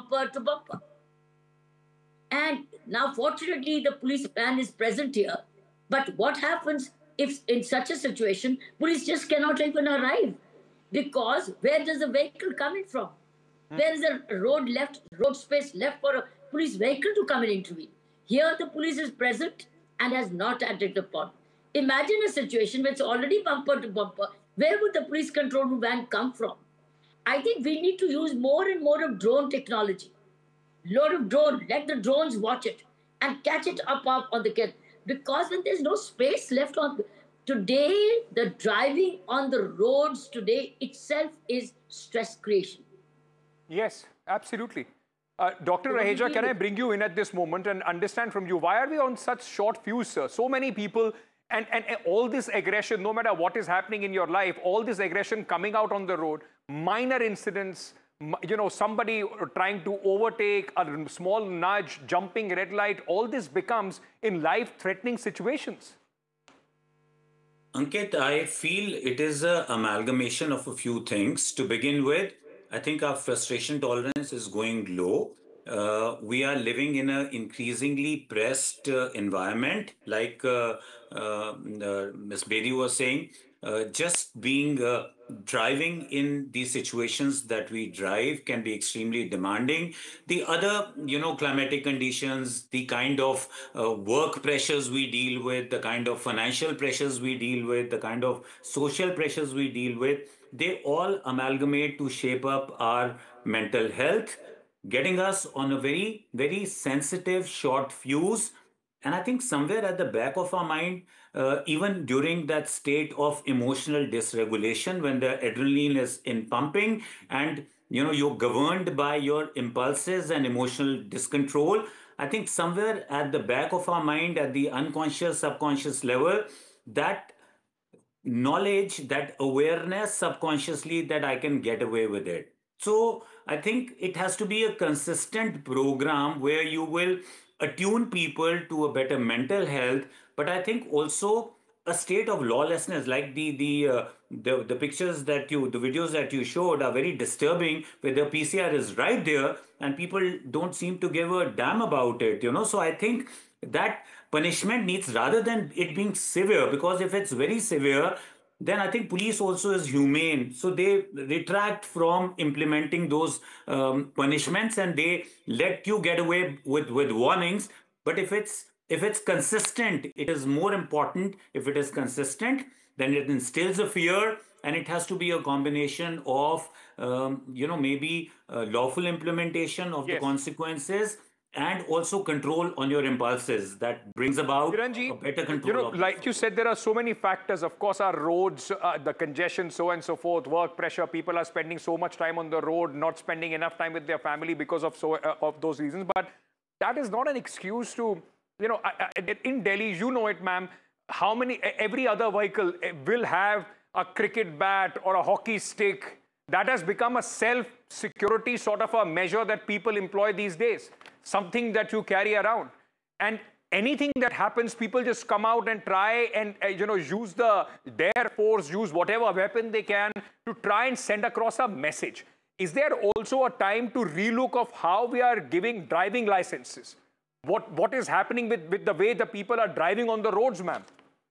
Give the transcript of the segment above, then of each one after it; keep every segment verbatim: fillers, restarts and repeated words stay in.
bumper to bumper. And now, fortunately, the policeman is present here. But what happens if, in such a situation, police just cannot even arrive? Because where does the vehicle coming from? There is a road left, road space left for a police vehicle to come and intervene. Here, the police is present and has not acted upon. Imagine a situation where it's already bumper to bumper. Where would the police control room van come from? I think we need to use more and more of drone technology. Load of drone, let the drones watch it and catch it up, up on the kid. Because when there's no space left on today, the driving on the roads today itself is stress creation. Yes, absolutely. Uh, Doctor Raheja, can I bring you in at this moment and understand from you, why are we on such short fuse, sir? So many people, and, and, and all this aggression, no matter what is happening in your life, all this aggression coming out on the road, minor incidents, you know, somebody trying to overtake, a small nudge, jumping red light, all this becomes in life-threatening situations. Ankit, I feel it is an amalgamation of a few things. To begin with, I think our frustration tolerance is going low. Uh, we are living in an increasingly pressed uh, environment, like uh, uh, uh, Miz Bedi was saying. Uh, just being uh, driving in these situations that we drive can be extremely demanding. The other, you know, climatic conditions, the kind of uh, work pressures we deal with, the kind of financial pressures we deal with, the kind of social pressures we deal with, they all amalgamate to shape up our mental health, getting us on a very, very sensitive short fuse. And I think somewhere at the back of our mind, uh, even during that state of emotional dysregulation, when the adrenaline is in pumping and you know you're governed by your impulses and emotional discontrol, I think somewhere at the back of our mind, at the unconscious, subconscious level, that knowledge, that awareness subconsciously that I can get away with it. So I think it has to be a consistent program where you will attune people to a better mental health, but I think also a state of lawlessness, like the the uh, the, the pictures that you, the videos that you showed are very disturbing, where the P C R is right there and people don't seem to give a damn about it, you know. So I think that punishment needs, rather than it being severe, because if it's very severe, then I think police also is humane. So they retract from implementing those um, punishments and they let you get away with, with warnings. But if it's if it's consistent, it is more important. If it is consistent, then it instills a fear, and it has to be a combination of, um, you know, maybe uh, lawful implementation of Yes. the consequences and also control on your impulses that brings about Kiranji, a better control. You know, of like you said, there are so many factors. Of course, our roads, uh, the congestion, so on and so forth, work pressure. People are spending so much time on the road, not spending enough time with their family because of so uh, of those reasons. But that is not an excuse to, you know, I, I, in Delhi, you know it, ma'am. How many? Every other vehicle will have a cricket bat or a hockey stick. That has become a self-security sort of a measure that people employ these days. Something that you carry around. And anything that happens, people just come out and try and, uh, you know, use the, their force, use whatever weapon they can to try and send across a message. Is there also a time to relook of how we are giving driving licenses? What, what is happening with, with the way the people are driving on the roads, ma'am?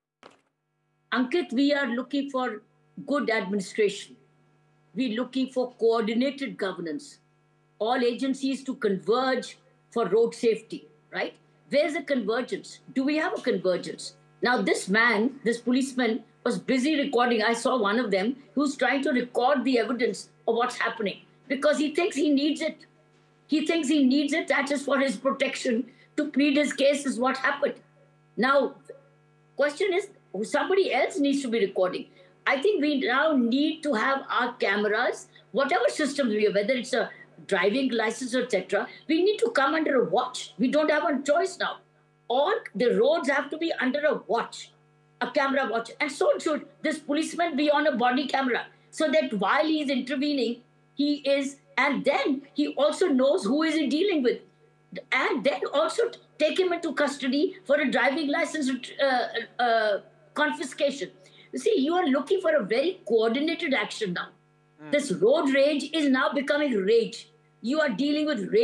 Ankit, we are looking for good administration. We're looking for coordinated governance. All agencies to converge for road safety, right? Where's the convergence? Do we have a convergence? Now, this man, this policeman, was busy recording. I saw one of them who's trying to record the evidence of what's happening because he thinks he needs it. He thinks he needs it. That is for his protection, to plead his case is what happened. Now, question is, somebody else needs to be recording. I think we now need to have our cameras, whatever systems we have, whether it's a driving license, et cetera, we need to come under a watch. We don't have a choice now. All the roads have to be under a watch, a camera watch. And so should this policeman be on a body camera, so that while he is intervening, he is, and then he also knows who is he dealing with. And then also take him into custody for a driving license uh, uh, confiscation. You see, you are looking for a very coordinated action now. Mm. This road rage is now becoming rage. You are dealing with rage.